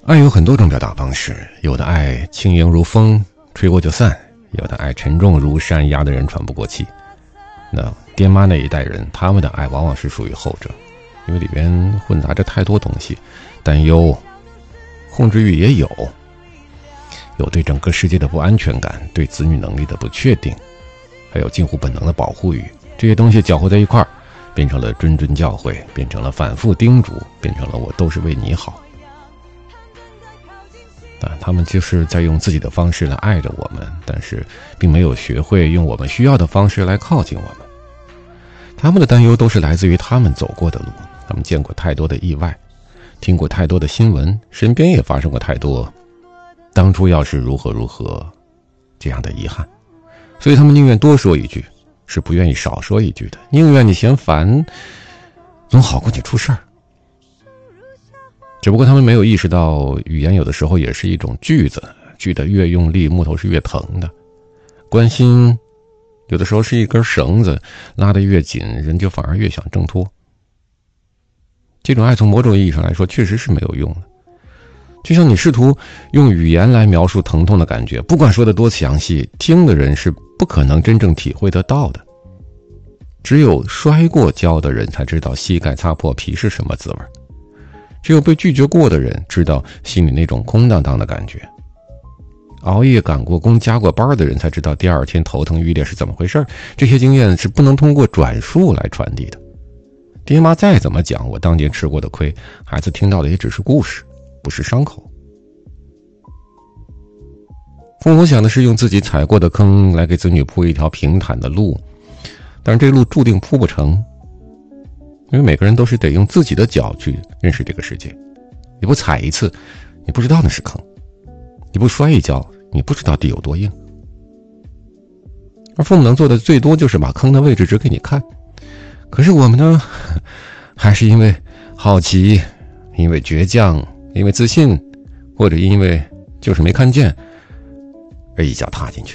爱有很多种表达方式，有的爱轻盈如风，吹过就散；有的爱沉重如山，压得人喘不过气。那爹妈那一代人，他们的爱往往是属于后者，因为里边混杂着太多东西，担忧、控制欲也有对整个世界的不安全感，对子女能力的不确定，还有近乎本能的保护欲。这些东西搅和在一块儿，变成了谆谆教诲，变成了反复叮嘱，变成了我都是为你好。他们就是在用自己的方式来爱着我们，但是并没有学会用我们需要的方式来靠近我们。他们的担忧都是来自于他们走过的路，他们见过太多的意外，听过太多的新闻，身边也发生过太多当初要是如何如何这样的遗憾，所以他们宁愿多说一句，是不愿意少说一句的。宁愿你嫌烦，总好过你出事儿。只不过他们没有意识到，语言有的时候也是一种锯子，锯得越用力，木头是越疼的。关心有的时候是一根绳子，拉得越紧，人就反而越想挣脱。这种爱从某种意义上来说确实是没有用的。就像你试图用语言来描述疼痛的感觉，不管说得多详细，听的人是不可能真正体会得到的。只有摔过跤的人才知道膝盖擦破皮是什么滋味，只有被拒绝过的人知道心里那种空荡荡的感觉。熬夜赶过工加过班的人才知道第二天头疼欲裂是怎么回事。这些经验是不能通过转述来传递的。爹妈再怎么讲我当年吃过的亏，孩子听到的也只是故事，不是伤口。父母想的是用自己踩过的坑来给子女铺一条平坦的路，但是这路注定铺不成，因为每个人都是得用自己的脚去认识这个世界。你不踩一次，你不知道那是坑；你不摔一跤，你不知道地有多硬。而父母能做的最多就是把坑的位置指给你看。可是我们呢，还是因为好奇，因为倔强，因为自信，或者因为就是没看见，而一脚踏进去。